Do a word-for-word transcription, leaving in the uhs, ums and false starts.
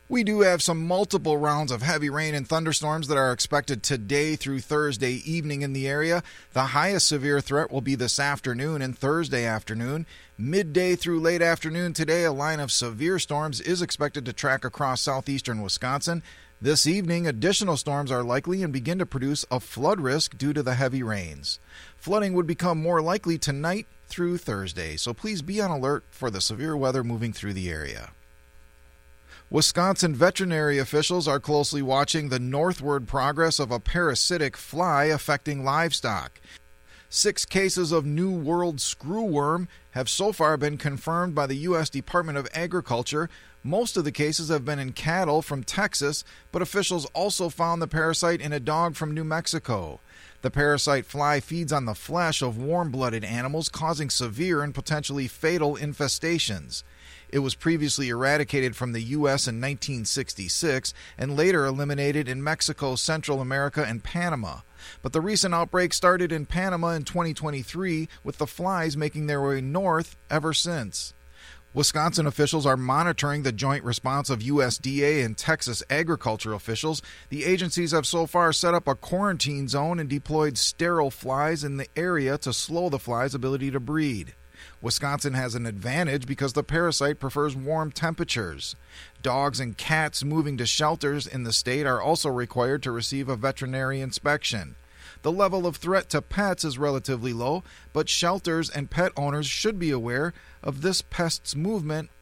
We do have some multiple rounds of heavy rain and thunderstorms that are expected today through Thursday evening in the area. The highest severe threat will be this afternoon and Thursday afternoon. Midday through late afternoon today, a line of severe storms is expected to track across southeastern Wisconsin. This evening, additional storms are likely and begin to produce a flood risk due to the heavy rains. Flooding would become more likely tonight through Thursday, so please be on alert for the severe weather moving through the area. Wisconsin veterinary officials are closely watching the northward progress of a parasitic fly affecting livestock. Six cases of New World screwworm have so far been confirmed by the U S Department of Agriculture. Most of the cases have been in cattle from Texas, but officials also found the parasite in a dog from New Mexico. The parasite fly feeds on the flesh of warm-blooded animals, causing severe and potentially fatal infestations. It was previously eradicated from the U S in nineteen sixty-six and later eliminated in Mexico, Central America, and Panama. But the recent outbreak started in Panama in twenty twenty-three, with the flies making their way north ever since. Wisconsin officials are monitoring the joint response of U S D A and Texas agriculture officials. The agencies have so far set up a quarantine zone and deployed sterile flies in the area to slow the fly's ability to breed. Wisconsin has an advantage because the parasite prefers warm temperatures. Dogs and cats moving to shelters in the state are also required to receive a veterinary inspection. The level of threat to pets is relatively low, but shelters and pet owners should be aware of this pest's movement